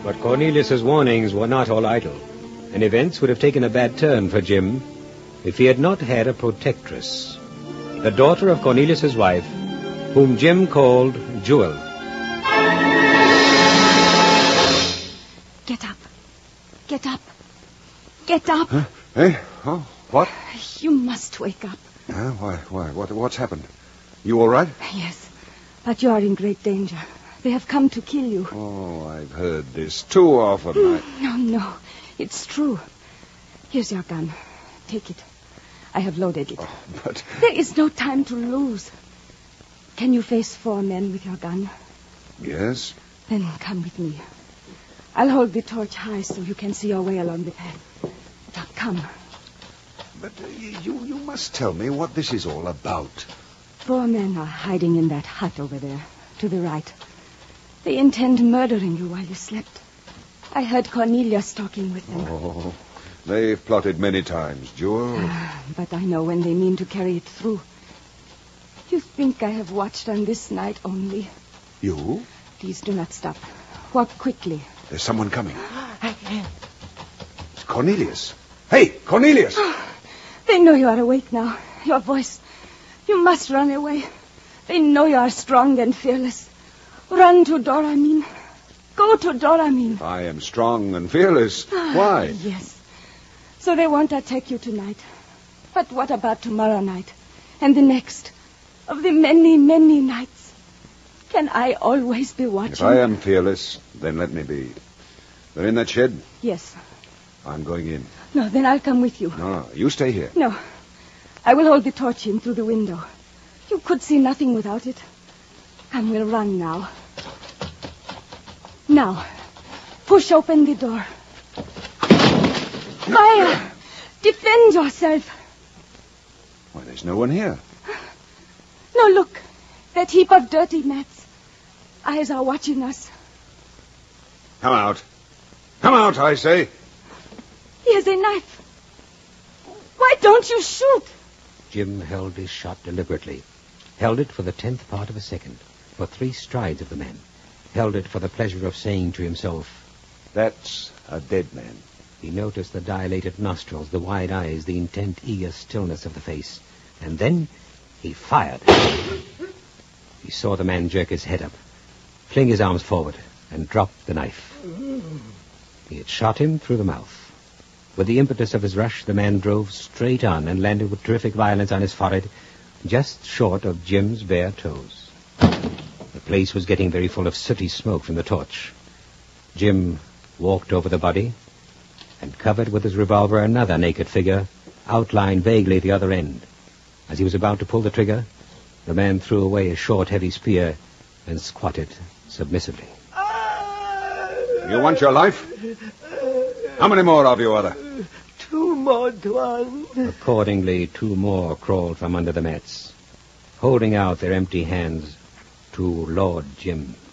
But Cornelius's warnings were not all idle, and events would have taken a bad turn for Jim if he had not had a protectress, the daughter of Cornelius's wife, whom Jim called Jewel. Get up. Get up. Get up. Huh? Hey? Oh, what? You must wake up. Why? What's happened? You all right? Yes, but you are in great danger. They have come to kill you. Oh, I've heard this too often. No, it's true. Here's your gun. Take it. I have loaded it. Oh, but... There is no time to lose. Can you face 4 men with your gun? Yes. Then come with me. I'll hold the torch high so you can see your way along the path. Now, come. But you must tell me what this is all about. 4 men are hiding in that hut over there, to the right. They intend murdering you while you slept. I heard Cornelius talking with them. Oh, they've plotted many times, Jewel. But I know when they mean to carry it through. You think I have watched on this night only? You? Please do not stop. Walk quickly. There's someone coming. It's Cornelius. Hey, Cornelius! They know you are awake now. Your voice. You must run away. They know you are strong and fearless. Run to Doramin. Go to Doramin. I am strong and fearless. Why? Yes. So they won't attack you tonight. But what about tomorrow night? And the next? Of the many, many nights? Can I always be watching? If I am fearless, then let me be. They're in that shed? Yes. I'm going in. No, then I'll come with you. No, you stay here. No. I will hold the torch in through the window. You could see nothing without it. And we'll run now. Now, push open the door. Fire! Defend yourself. Why, there's no one here. No, look. That heap of dirty mats. Eyes are watching us. Come out. Come out, I say. Here's a knife. Why don't you shoot? Jim held his shot deliberately. Held it for the 10th part of a second, for 3 strides of the man. Held it for the pleasure of saying to himself, That's a dead man. He noticed the dilated nostrils, the wide eyes, the intent, eager stillness of the face. And then he fired. He saw the man jerk his head up, fling his arms forward, and drop the knife. He had shot him through the mouth. With the impetus of his rush, the man drove straight on and landed with terrific violence on his forehead, just short of Jim's bare toes. The place was getting very full of sooty smoke from the torch. Jim walked over the body and covered with his revolver another naked figure, outlined vaguely at the other end. As he was about to pull the trigger, the man threw away his short, heavy spear and squatted submissively. You want your life? How many more of you are there? 2 more, Tuan. Accordingly, 2 more crawled from under the mats, holding out their empty hands to Lord Jim.